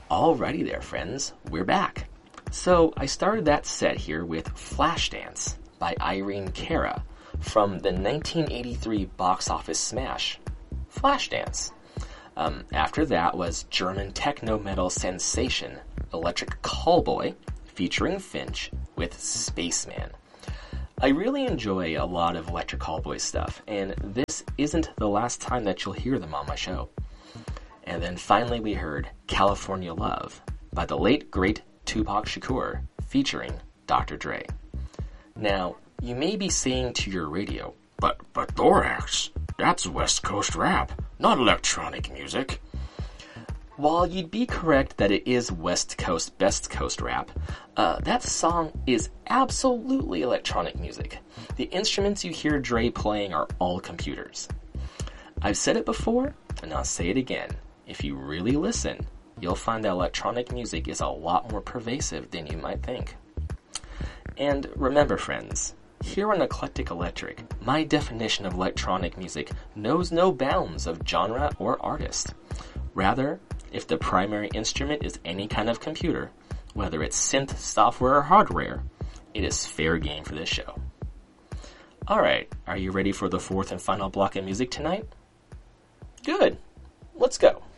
Alrighty there, friends. We're back. So I started that set here with Flashdance by Irene Cara from the 1983 box office smash, Flashdance. After that was German techno-metal sensation, Electric Callboy, featuring Finch with Spaceman. I really enjoy a lot of Electric Callboy stuff, and this isn't the last time that you'll hear them on my show. And then finally we heard California Love by the late, great Tupac Shakur, featuring Dr. Dre. Now, you may be saying to your radio, But Thorax, that's West Coast rap, not electronic music. While you'd be correct that it is West Coast, Best Coast rap, that song is absolutely electronic music. The instruments you hear Dre playing are all computers. I've said it before, and I'll say it again. If you really listen, you'll find that electronic music is a lot more pervasive than you might think. And remember, friends, here on Eclectic Electric, my definition of electronic music knows no bounds of genre or artist. Rather, if the primary instrument is any kind of computer, whether it's synth, software, or hardware, it is fair game for this show. Alright, are you ready for the fourth and final block of music tonight? Good. Let's go.